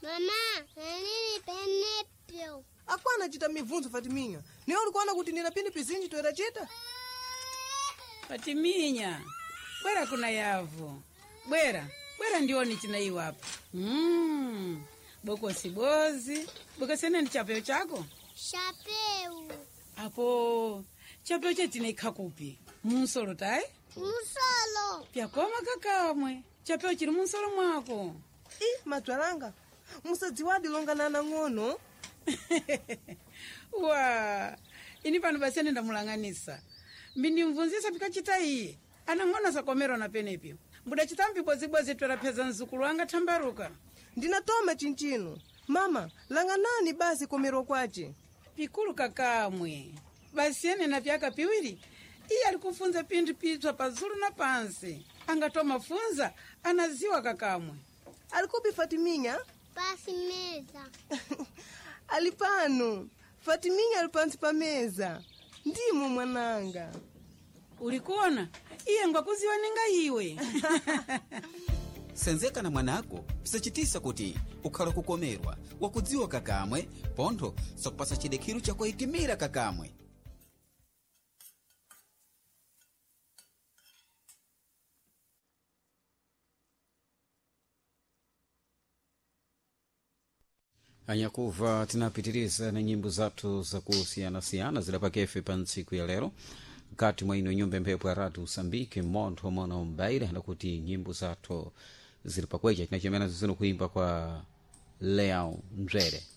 Mama, nini penepyo? Akwana chita mivunzo Fatiminya. Niwe ulikuona kuti nina pini pizinji toera chita? Fatiminya, bwera kuna yavu. Bwera ndioni china iwapo. Boko sibozi. Boko sene ni chapeo chako? Chapeu. Apo, chapeo chetina ikakupi. Munsolo tai? Munsolo. Pyakoma kakamwe. Chapeo chiri munsolo mwako. Madzwalanga. Musadziwadi longanana ng'ono. Wa, ini pano basene ndamulanganisa. Mbindi mvunzisa pikachita iye. Anang'ona sakomero na penepyo. Mbuda chitambi bozi twera peza nzukulu wanga tambaruka. Ndinatoma chinchino. Mama, langanani basi komero kwache. Pikulu kakamwe. Basi ene na vyaka piwiri. Iye alikufunza pindi pitwa pazuru na pansi. Angatoma funza, anaziwa kakamwe. Alikupi Fatiminya? Pasi meza. Alipano. Fatiminya alipansi pa meza. Ndimo mwananga. Ulikuona? Iye ngwakuziwa ninga iwe. Senzeka na mwanako, pisachitisa kuti ukhala kukomerwa. Wakudziwa kakamwe, pontho sakupasa chidekiru cha kuitimira kakamwe. Anyakuva tinapitiriza na nyimbo zatu za kusiyana-siyana zilapakefe pa ntsiku ya lero. Kati mwa ino nyumba mpepo ya ratu Msambiki montho mona umbaire na kuti nyimbo zatu zilipakweja tinachemena zizino kuimba kwa Leão Mzere.